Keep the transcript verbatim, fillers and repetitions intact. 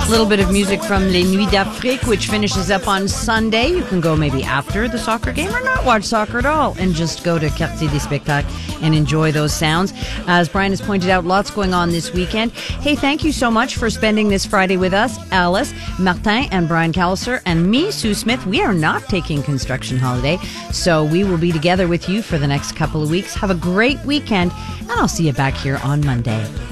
A little bit of music from Les Nuits d'Afrique, which finishes up on Sunday. You can go maybe after the soccer game or not watch soccer at all and just go to Quartier des Spectacles and enjoy those sounds. As Brian has pointed out, lots going on this weekend. Hey, thank you so much for spending this Friday with us. Alice, Martin, and Brian Callister, and me, Sue Smith. We are not taking construction holiday, so we will be together with you for the next couple of weeks. Have a great weekend, and I'll see you back here on Monday.